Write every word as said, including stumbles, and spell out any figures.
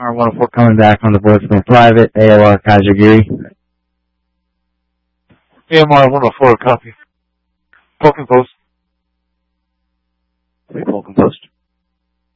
AMR one oh four coming back on the voicemail private, A O R Kajagiri. A M R one oh four, copy. Falcon Post. Falcon Post.